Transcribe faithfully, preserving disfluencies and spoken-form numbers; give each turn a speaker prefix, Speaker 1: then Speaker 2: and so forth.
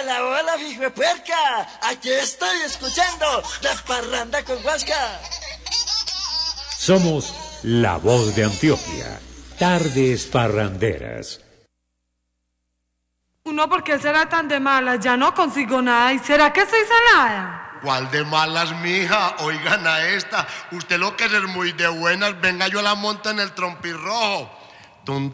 Speaker 1: Hola, hola, hijo puerca. Aquí estoy escuchando La Parranda con Huasca.
Speaker 2: Somos la voz de Antioquia. Tardes parranderas.
Speaker 3: Uno, ¿por qué será tan de malas? Ya no consigo nada. ¿Y será que estoy salada?
Speaker 4: ¿Cuál de malas, mija? Oigan a esta. Usted lo que es muy de buenas. Venga, yo la monto en el trompirrojo. Tun,